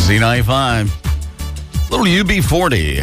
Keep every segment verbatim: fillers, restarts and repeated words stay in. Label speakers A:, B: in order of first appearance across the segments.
A: Z ninety-five, little U B forty,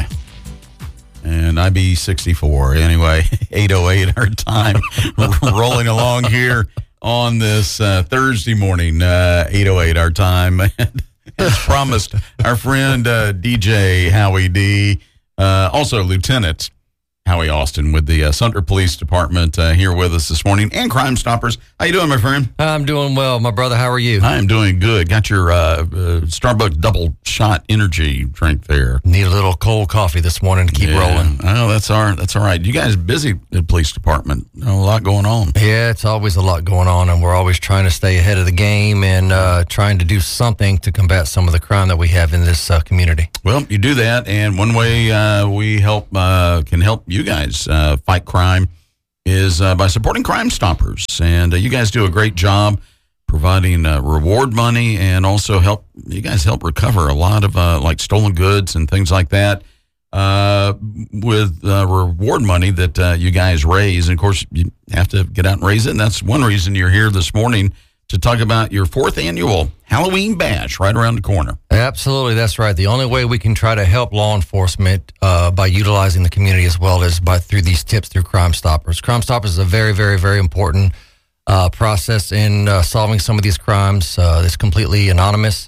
A: and I B sixty-four. Anyway, eight oh eight our time. Rolling along here on this uh, Thursday morning, uh, eight oh eight our time. As promised, our friend uh, D J Howie D, uh, also Lieutenant Howie Austin with the uh, Sumter Police Department uh, here with us this morning, and Crime Stoppers. How you doing, my friend?
B: I'm doing well, my brother. How are you?
A: I am doing good. Got your uh, uh, Starbucks double shot energy drink there.
B: Need a little cold coffee this morning to keep
A: yeah.
B: rolling.
A: Oh, that's all, that's all right. You guys busy at the police department. A lot going on.
B: Yeah, it's always a lot going on, and we're always trying to stay ahead of the game and uh, trying to do something to combat some of the crime that we have in this uh, community.
A: Well, you do that, and one way uh, we help uh, can help you guys uh, fight crime is uh, by supporting Crime Stoppers. And uh, you guys do a great job providing uh, reward money, and also help you guys help recover a lot of uh, like stolen goods and things like that uh, with uh, reward money that uh, you guys raise. And of course, you have to get out and raise it. And that's one reason you're here this morning to talk about your fourth annual Halloween Bash right around the corner.
B: Absolutely, that's right. The only way we can try to help law enforcement uh, by utilizing the community as well is by through these tips through Crime Stoppers. Crime Stoppers is a very, very, very important uh, process in uh, solving some of these crimes. Uh, it's completely anonymous.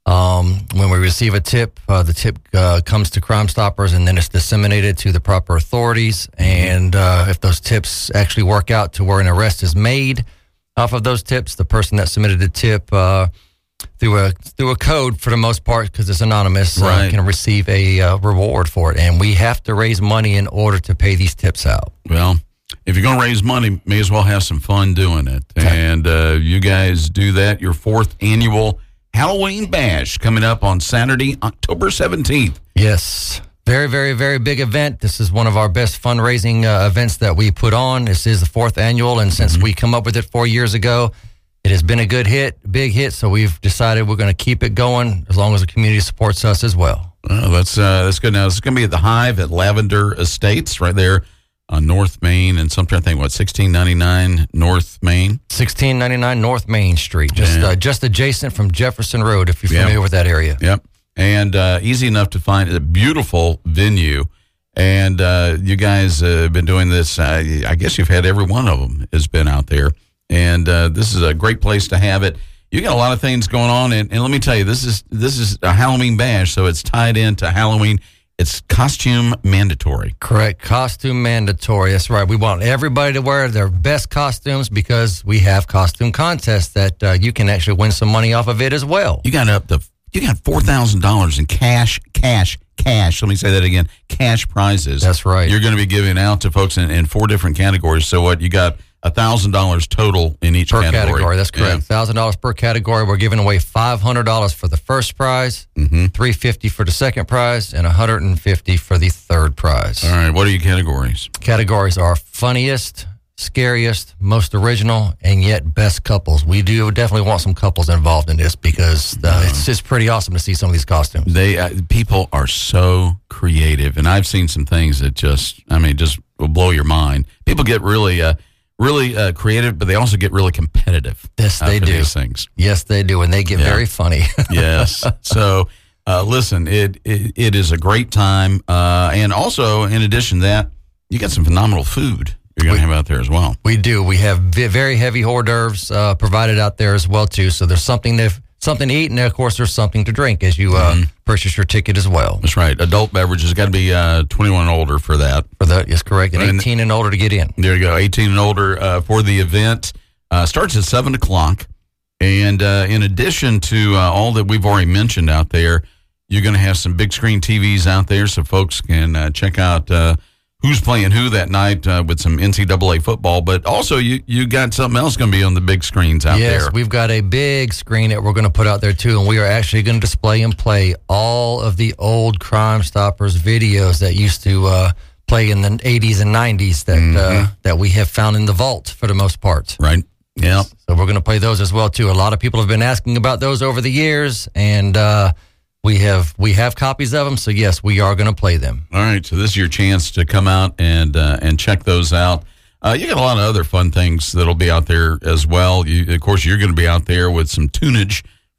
B: Um, when we receive a tip, uh, the tip uh, comes to Crime Stoppers, and then it's disseminated to the proper authorities. And uh, if those tips actually work out to where an arrest is made off of those tips, the person that submitted the tip uh, through a through a code, for the most part, because it's anonymous,
A: right,
B: uh, can receive a uh, reward for it. And we have to raise money in order to pay these tips out.
A: Well, if you're going to raise money, may as well have some fun doing it.
B: Okay.
A: And uh, you guys do that. Your fourth annual Halloween Bash coming up on Saturday, October seventeenth.
B: Yes. Very, very, very big event. This is one of our best fundraising uh, events that we put on. This is the fourth annual, and since mm-hmm. we come up with it four years ago, it has been a good hit, big hit, so we've decided we're going to keep it going as long as the community supports us as well.
A: Oh, that's uh, that's good. Now, it's going to be at the Hive at Lavender Estates right there on North Main and Sumter, I think, what, sixteen ninety-nine North Main?
B: sixteen ninety-nine North Main Street, just
A: yeah.
B: uh, just adjacent from Jefferson Road, if you're
A: yep.
B: familiar with that area.
A: Yep. And uh, easy enough to find, a beautiful venue. And uh, you guys uh, have been doing this. Uh, I guess you've had every one of them has been out there. And uh, this is a great place to have it. You got a lot of things going on. And, and let me tell you, this is this is a Halloween Bash, so it's tied into Halloween. It's costume mandatory.
B: Correct. Costume mandatory. That's right. We want everybody to wear their best costumes because we have costume contests that uh, you can actually win some money off of it as well.
A: You got up to You got four thousand dollars in cash, cash, cash. Let me say that again. Cash prizes.
B: That's right.
A: You're going to be giving out to folks in, in four different categories. So what, you got one thousand dollars total in each
B: per
A: category.
B: category. That's correct.
A: Yeah.
B: one thousand dollars per category. We're giving away five hundred dollars for the first prize,
A: mm-hmm.
B: three hundred fifty dollars for the second prize, and one hundred fifty dollars for the third prize.
A: All right. What are your categories?
B: Categories are funniest, scariest, most original, and yet best couples. We do definitely want some couples involved in this because uh, it's just pretty awesome to see some of these costumes.
A: They uh, people are so creative, and I've seen some things that just, I mean, just will blow your mind. People get really, uh, really uh, creative, but they also get really competitive.
B: Yes, they do.
A: These things.
B: Yes, they do, and they get
A: yeah.
B: very funny.
A: Yes. So, uh, listen, it, it it is a great time, uh, and also in addition to that, you got some phenomenal food you're going to have out there as well.
B: We do. We have v- very heavy hors d'oeuvres uh, provided out there as well, too. So there's something to something to eat, and of course there's something to drink as you uh, mm-hmm. purchase your ticket as well.
A: That's right. Adult beverages got to be uh, twenty-one and older for that.
B: For that, yes, correct. And,
A: and
B: eighteen and older to get in.
A: There you go. eighteen and older uh, for the event. Uh, starts at seven o'clock. And uh, in addition to uh, all that we've already mentioned out there, you're going to have some big screen T Vs out there so folks can uh, check out uh, who's playing who that night uh, with some N C double A football. But also you, you got something else going to be on the big screens out
B: yes,
A: there.
B: Yes, we've got a big screen that we're going to put out there, too. And we are actually going to display and play all of the old Crime Stoppers videos that used to uh, play in the eighties and nineties that mm-hmm. uh, that we have found in the vault for the most part.
A: Right. Yeah.
B: So we're going to play those as well, too. A lot of people have been asking about those over the years, and uh, we have we have copies of them. So, yes, we are going to play them.
A: All right. So this is your chance to come out and uh, and check those out. Uh, you got a lot of other fun things that'll be out there as well. You, of course, you're going to be out there with some tunage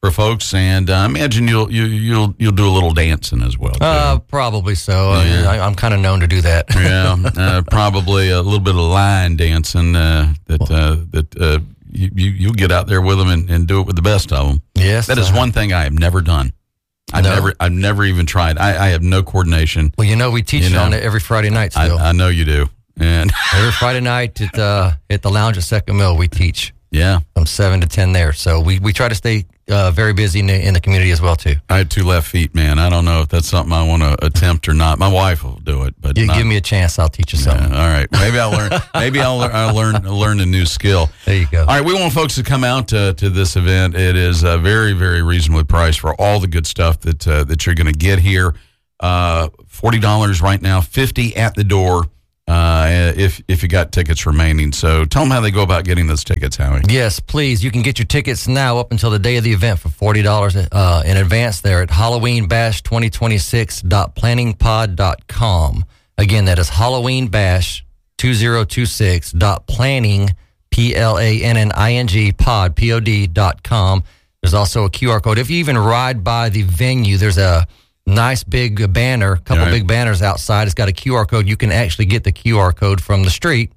A: for folks, and uh, I imagine you'll you, you'll you'll do a little dancing as well. Too.
B: Uh, probably so.
A: Yeah.
B: I, I'm kind of known to do that.
A: yeah, uh, probably a little bit of line dancing uh, that uh, that uh, you, you you'll get out there with them and, and do it with the best of them.
B: Yes,
A: that is
B: uh,
A: one thing I have never done. I've
B: no.
A: never I've never even tried. I, I have no coordination.
B: Well, you know, we teach
A: you
B: it
A: know,
B: on it every Friday night. Still,
A: I, I know you do, and
B: every Friday night at uh, at the lounge at Second Mill, we teach.
A: Yeah,
B: from seven to ten there. So we, we try to stay uh, very busy in the, in the community as well too.
A: I had two left feet, man. I don't know if that's something I want to attempt or not. My wife will do it, but
B: you
A: not,
B: give me a chance, I'll teach you something.
A: Yeah, all right, maybe I'll learn. Maybe I'll, learn, I'll learn learn a new skill.
B: There you go.
A: All right, we want folks to come out to, to this event. It is uh, very very reasonably priced for all the good stuff that uh, that you're going to get here. Uh, Forty dollars right now, fifty at the door. Uh, if if you got tickets remaining. So tell them how they go about getting those tickets, Howie.
B: Yes, please. You can get your tickets now up until the day of the event for forty dollars uh, in advance there at Halloween Bash twenty twenty-six dot planning pod dot com. Again, that is Halloween Bash twenty twenty-six dot planning, P L A N N I N G, pod, P O D dot com. There's also a Q R code. If you even ride by the venue, there's a nice big banner, a couple
A: right.
B: big banners outside. It's got a Q R code. You can actually get the Q R code from the street,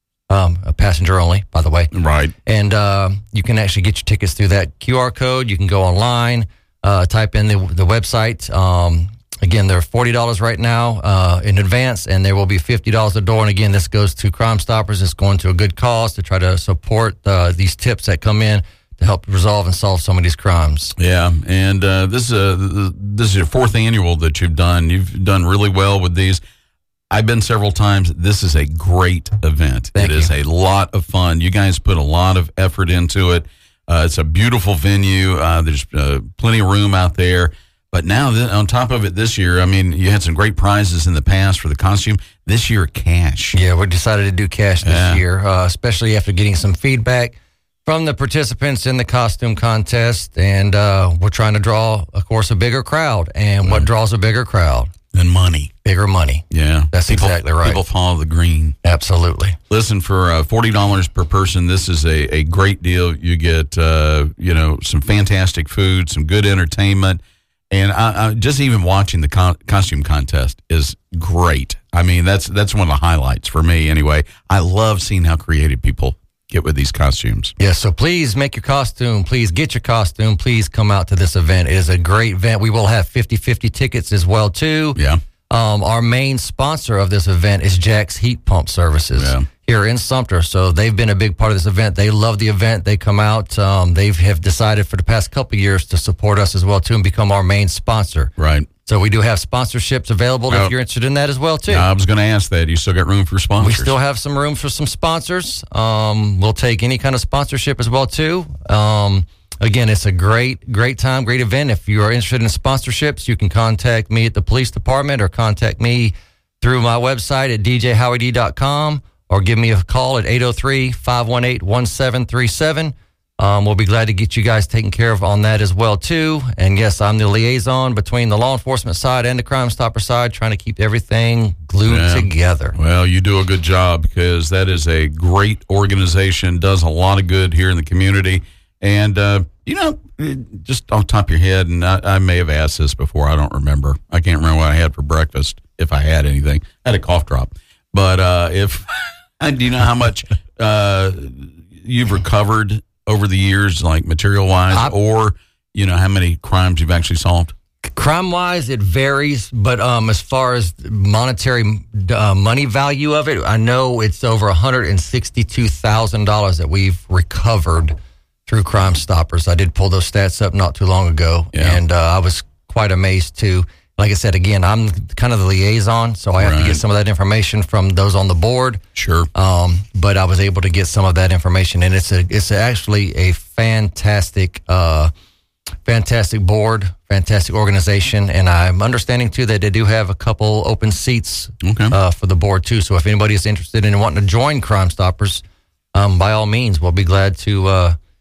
B: um, a passenger only, by the way.
A: Right.
B: And uh, you can actually get your tickets through that Q R code. You can go online, uh, type in the, the website. Um, again, they're forty dollars right now uh, in advance, and there will be fifty dollars a door. And again, this goes to Crime Stoppers. It's going to a good cause to try to support uh, these tips that come in to help resolve and solve some of these crimes.
A: Yeah, and uh, this is a, this is your fourth annual that you've done. You've done really well with these. I've been several times. This is a great event.
B: Thank
A: it
B: you.
A: is a lot of fun. You guys put a lot of effort into it. Uh, it's a beautiful venue. Uh, there's uh, plenty of room out there. But now, th- on top of it, this year, I mean, you had some great prizes in the past for the costume. This year, cash.
B: Yeah, we decided to do cash this
A: Yeah.
B: year, uh, especially after getting some feedback from the participants in the costume contest. And uh, we're trying to draw, of course, a bigger crowd. And what draws a bigger crowd?
A: And money.
B: Bigger money.
A: Yeah.
B: That's
A: People-
B: exactly right.
A: People follow the green.
B: Absolutely.
A: Listen, for uh, forty dollars per person, this is a, a great deal. You get, uh, you know, some fantastic food, some good entertainment. And I, I, just even watching the con- costume contest is great. I mean, that's that's one of the highlights for me anyway. I love seeing how creative people get with these costumes.
B: Yeah, so please make your costume. Please get your costume. Please come out to this event. It is a great event. We will have fifty-fifty tickets as well, too.
A: Yeah.
B: Um, our main sponsor of this event is Jack's Heat Pump Services
A: Yeah.
B: here in Sumter. So they've been a big part of this event. They love the event. They come out. Um, they have decided for the past couple of years to support us as well, too, and become our main sponsor.
A: Right.
B: So we do have sponsorships available
A: Oh.
B: if you're interested in that as well, too.
A: I was going to ask that. You still got room for
B: We
A: sponsors?
B: still have some room for some sponsors. Um, we'll take any kind of sponsorship as well, too. Um, again, it's a great, great time, great event. If you are interested in sponsorships, you can contact me at the police department or contact me through my website at d j howie d dot com or give me a call at eight oh three, five one eight, one seven three seven. Um, we'll be glad to get you guys taken care of on that as well, too. And yes, I'm the liaison between the law enforcement side and the Crime Stopper side, trying to keep everything glued
A: Yeah.
B: together.
A: Well, you do a good job because that is a great organization, does a lot of good here in the community. And, uh, you know, just off the top of your head, and I, I may have asked this before, I don't remember. I can't remember what I had for breakfast, if I had anything. I had a cough drop. But uh, if, do you know how much uh, you've recovered over the years, like material-wise, or, you know, how many crimes you've actually solved?
B: Crime-wise, it varies, but um, as far as monetary uh, money value of it, I know it's over one hundred sixty-two thousand dollars that we've recovered through Crime Stoppers. I did pull those stats up not too long ago,
A: Yeah.
B: and uh, I was quite amazed, too. Like I said, again, I'm kind of the liaison, so I have
A: Right.
B: to get some of that information from those on the board.
A: Sure.
B: Um, but I was able to get some of that information, and it's a it's actually a fantastic, uh, fantastic board, fantastic organization, and I'm understanding too that they do have a couple open seats
A: Okay.
B: uh, for the board too. So if anybody is interested in wanting to join Crime Stoppers, um, by all means, we'll be glad to uh,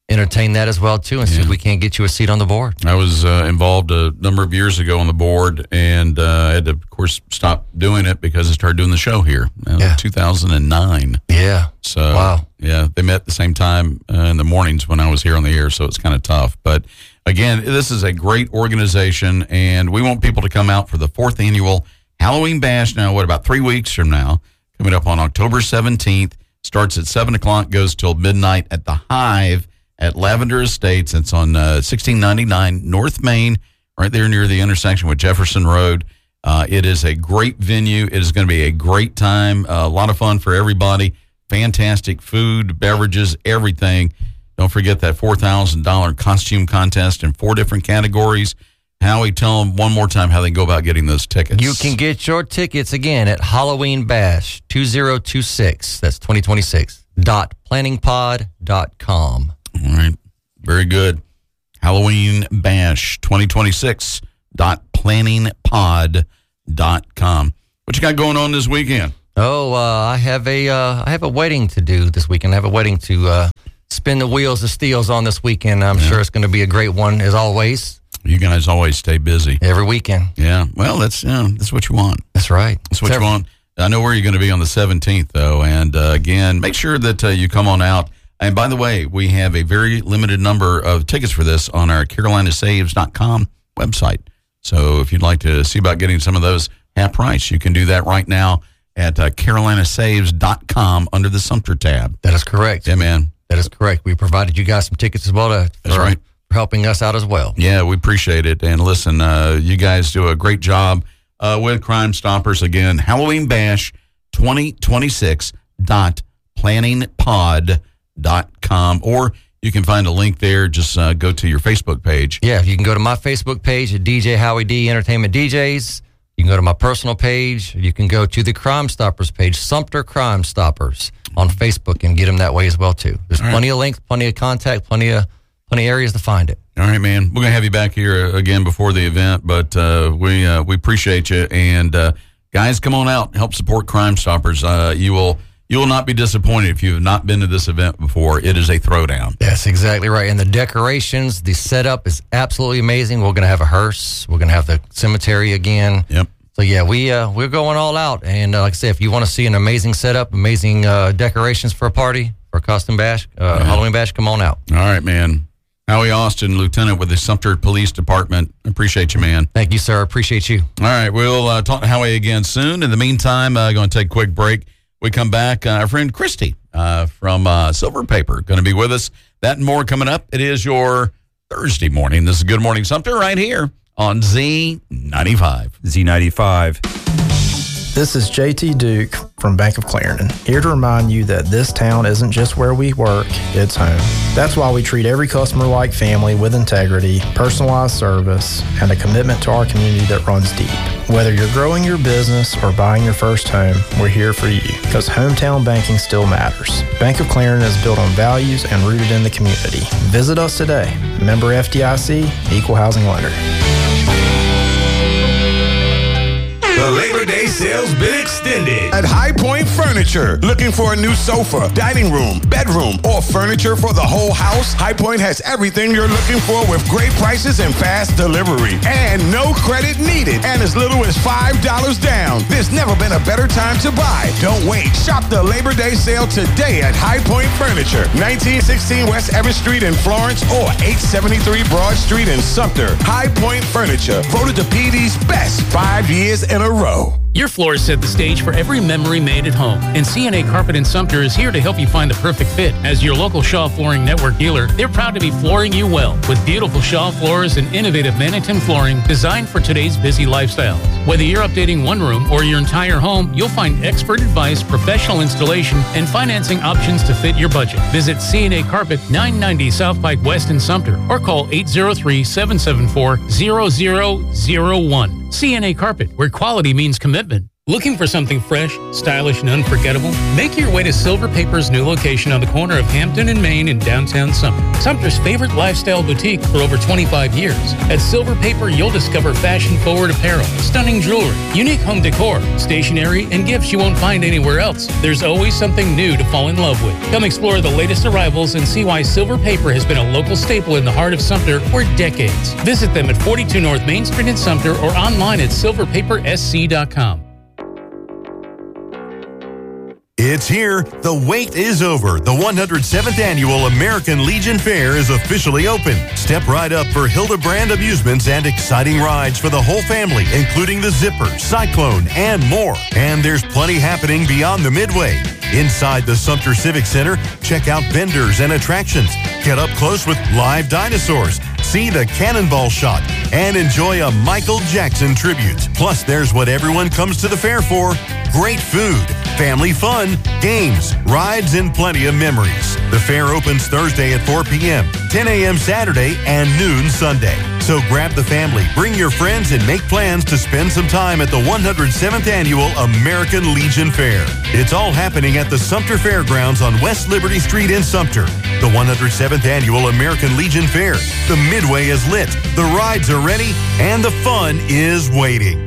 B: entertain that as well, too, and see
A: Yeah.
B: if we can't get you a seat on the board.
A: I was uh, involved a number of years ago on the board, and uh, I had to, of course, stop doing it because I started doing the show here in
B: Yeah.
A: two thousand nine.
B: Yeah.
A: So,
B: Wow.
A: yeah, they met at the same time uh, in the mornings when I was here on the air, so it's kind of tough. But again, this is a great organization, and we want people to come out for the fourth annual Halloween Bash now, what, about three weeks from now, coming up on October seventeenth. Starts at seven o'clock, goes till midnight at the Hive at Lavender Estates. It's on uh, sixteen ninety-nine North Main, right there near the intersection with Jefferson Road. Uh, it is a great venue. It is going to be a great time, uh, a lot of fun for everybody. Fantastic food, beverages, everything. Don't forget that four thousand dollars costume contest in four different categories. Howie, tell them one more time how they can go about getting those tickets.
B: You can get your tickets again at Halloween Bash two thousand twenty-six. That's twenty twenty-six. Dot planningpod dot com.
A: All right. Very good. Halloween Bash twenty twenty-six. Dot planningpod dot com. What you got going on this weekend?
B: Oh, uh, I have a uh, I have a wedding to do this weekend. I have a wedding to uh, spin the wheels of steels on this weekend. I'm
A: Yeah.
B: sure it's going to be a great one, as always.
A: You guys always stay busy.
B: Every weekend.
A: Yeah. Well, that's yeah, that's what you want.
B: That's right.
A: That's what
B: It's
A: you
B: every-
A: want. I know where you're going to be on the seventeenth, though. And uh, again, make sure that uh, you come on out. And by the way, we have a very limited number of tickets for this on our carolina saves dot com website. So if you'd like to see about getting some of those half price, you can do that right now at uh, carolina saves dot com under the Sumter tab.
B: That is correct.
A: Yeah, man.
B: That is correct. We provided you guys some tickets as well to,
A: That's
B: for,
A: right.
B: for helping us out as well.
A: Yeah, we appreciate it. And listen, uh, you guys do a great job uh, with Crime Stoppers. Again, Halloween Bash twenty twenty-six dot planningpod dot com, or you can find a link there. Just uh, go to your Facebook page.
B: Yeah, you can go to my Facebook page at D J Howie D Entertainment D Js. You can go to my personal page. You can go to the Crime Stoppers page, Sumter Crime Stoppers, on Facebook, and get them that way as well, too. There's
A: All right.
B: plenty of links, plenty of contact, plenty of plenty of areas to find it.
A: All right, man. We're gonna have you back here again before the event, but uh, we uh, we appreciate you. And uh, guys, come on out, help support Crime Stoppers. Uh, you will you will not be disappointed if you have not been to this event before. It is a throwdown.
B: That's exactly right. And the decorations, the setup is absolutely amazing. We're going to have a hearse. We're going to have the cemetery again.
A: Yep.
B: So, yeah, we, uh, we're going all out. And uh, like I said, if you want to see an amazing setup, amazing uh, decorations for a party, for a costume bash, uh,
A: Yeah.
B: Halloween bash, come on out.
A: All right, man. Howie Austin, Lieutenant with the Sumter Police Department. Appreciate you, man.
B: Thank you, sir. Appreciate you.
A: All right, we'll uh, talk to Howie again soon. In the meantime, uh, going to take a quick break. We come back. Uh, our friend Christy uh, from uh, Silver Paper going to be with us. That and more coming up. It is your Thursday morning. This is Good Morning Sumter right here on Z ninety-five.
C: Z ninety-five.
D: This is J T Duke from Bank of Clarendon, here to remind you that this town isn't just where we work, it's home. That's why we treat every customer like family with integrity, personalized service, and a commitment to our community that runs deep. Whether you're growing your business or buying your first home, we're here for you, because hometown banking still matters. Bank of Clarendon is built on values and rooted in the community. Visit us today. Member F D I C, Equal Housing Lender.
E: The Labor Day sale's been extended at High Point Furniture. Looking for a new sofa, dining room, bedroom, or furniture for the whole house? High Point has everything you're looking for with great prices and fast delivery. And no credit needed, and as little as five dollars down. There's never been a better time to buy. Don't wait. Shop the Labor Day sale today at High Point Furniture, nineteen sixteen West Everett Street in Florence or eight seventy-three Broad Street in Sumter. High Point Furniture, voted the P D's best five years in a row.
F: Your floors set the stage for every memory made at home, and C N A Carpet in Sumter is here to help you find the perfect fit. As your local Shaw Flooring Network dealer, they're proud to be flooring you well with beautiful Shaw floors and innovative Manhattan flooring designed for today's busy lifestyles. Whether you're updating one room or your entire home, you'll find expert advice, professional installation, and financing options to fit your budget. Visit C N A Carpet, nine ninety South Pike West in Sumter, or call eight zero three, seven seven four, zero zero zero one. C N A Carpet, where quality means commitment. Looking for something fresh, stylish, and unforgettable? Make your way to Silver Paper's new location on the corner of Hampton and Main in downtown Sumter. Sumter's favorite lifestyle boutique for over twenty-five years. At Silver Paper, you'll discover fashion-forward apparel, stunning jewelry, unique home decor, stationery, and gifts you won't find anywhere else. There's always something new to fall in love with. Come explore the latest arrivals and see why Silver Paper has been a local staple in the heart of Sumter for decades. Visit them at forty-two North Main Street in Sumter or online at silver paper s c dot com.
C: It's here. The wait is over. The one hundred seventh Annual American Legion Fair is officially open. Step right up for Hildebrand Amusements and exciting rides for the whole family, including the Zipper, Cyclone, and more. And there's plenty happening beyond the Midway. Inside the Sumter Civic Center, check out vendors and attractions. Get up close with live dinosaurs. See the cannonball shot and enjoy a Michael Jackson tribute. Plus, there's what everyone comes to the fair for. Great food, family fun, games, rides, and plenty of memories. The fair opens Thursday at four p.m., ten a.m. Saturday, and noon Sunday. So grab the family, bring your friends, and make plans to spend some time at the one hundred seventh Annual American Legion Fair. It's all happening at the Sumter Fairgrounds on West Liberty Street in Sumter. The one hundred seventh Annual American Legion Fair. The Midway is lit, the rides are ready, and the fun is waiting.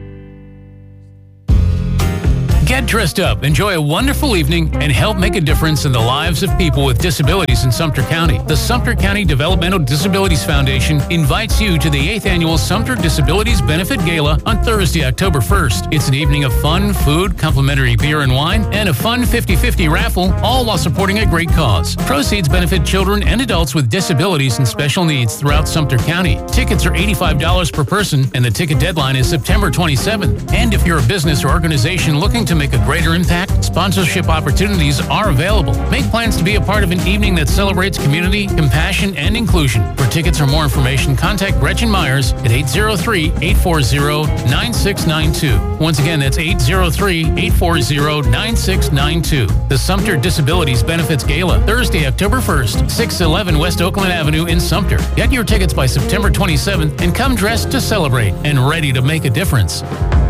F: Get dressed up, enjoy a wonderful evening, and help make a difference in the lives of people with disabilities in Sumter County. The Sumter County Developmental Disabilities Foundation invites you to the eighth Annual Sumter Disabilities Benefit Gala on Thursday, October first. It's an evening of fun, food, complimentary beer and wine, and a fun fifty-fifty raffle, all while supporting a great cause. Proceeds benefit children and adults with disabilities and special needs throughout Sumter County. Tickets are eighty-five dollars per person, and the ticket deadline is September twenty-seventh. And if you're a business or organization looking to make a greater impact, sponsorship opportunities are available. Make plans to be a part of an evening that celebrates community, compassion, and inclusion. For tickets or more information, contact Gretchen Myers at eight zero three, eight four zero, nine six nine two. Once again, that's eight zero three, eight four zero, nine six nine two. The Sumter Disabilities Benefits Gala, Thursday, October first, six eleven West Oakland Avenue in Sumter. Get your tickets by September twenty-seventh and come dressed to celebrate and ready to make a difference.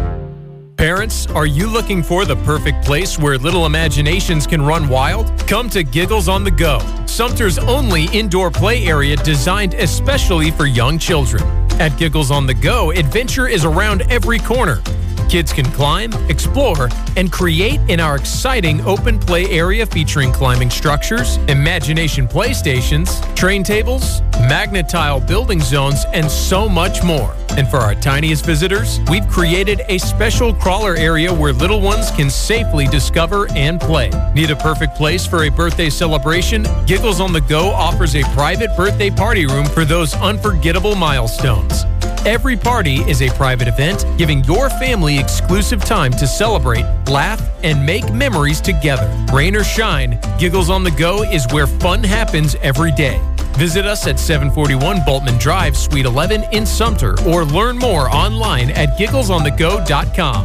G: Parents, are you looking for the perfect place where little imaginations can run wild? Come to Giggles on the Go, Sumter's only indoor play area designed especially for young children. At Giggles on the Go, adventure is around every corner. Kids can climb, explore, and create in our exciting open play area featuring climbing structures, imagination playstations, train tables, magnet tile building zones, and so much more. And for our tiniest visitors, we've created a special crawler area where little ones can safely discover and play. Need a perfect place for a birthday celebration? Giggles on the Go offers a private birthday party room for those unforgettable milestones. Every party is a private event, giving your family exclusive time to celebrate, laugh, and make memories together. Rain or shine, Giggles on the Go is where fun happens every day. Visit us at seven forty-one Boltman Drive, Suite eleven in Sumter, or learn more online at giggles on the go dot com.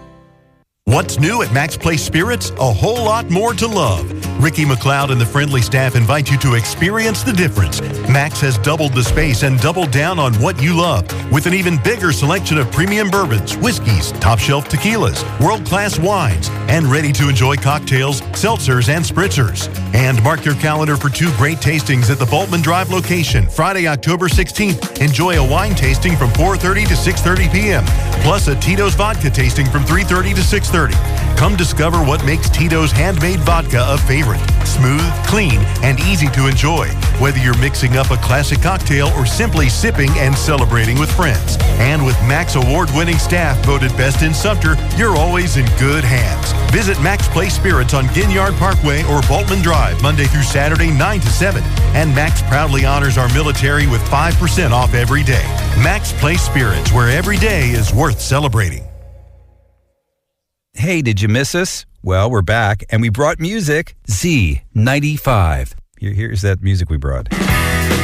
C: What's new at Max Place Spirits? A whole lot more to love. Ricky McLeod and the friendly staff invite you to experience the difference. Max has doubled the space and doubled down on what you love with an even bigger selection of premium bourbons, whiskeys, top-shelf tequilas, world-class wines, and ready-to-enjoy cocktails, seltzers, and spritzers. And mark your calendar for two great tastings at the Boltman Drive location, Friday, October sixteenth. Enjoy a wine tasting from four thirty to six thirty p.m., plus a Tito's vodka tasting from three thirty to six thirty. Come discover what makes Tito's handmade vodka a favorite. Smooth, clean, and easy to enjoy, whether you're mixing up a classic cocktail or simply sipping and celebrating with friends. And with Max award-winning staff voted best in Sumter, you're always in good hands. Visit Max Place Spirits on Ginyard Parkway or Boltman Drive, Monday through Saturday, nine to seven. And Max proudly honors our military with five percent off every day. Max Place Spirits, where every day is worth celebrating.
H: Hey, did you miss us? Well, we're back, and we brought music. Z ninety-five. Here, here's that music we brought.